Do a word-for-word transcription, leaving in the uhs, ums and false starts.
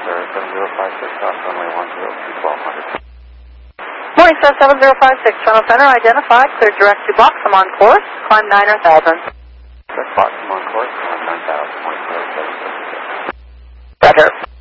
sir. seven zero five six, off runway one zero two, twelve hundred. Morning, sir. seven zero five six, Channel Center identified. Clear direct to box. I'm on course. Climb nine thousand. Direct box, I'm on course. Climb nine thousand. Morning, sir. seven zero six. Roger.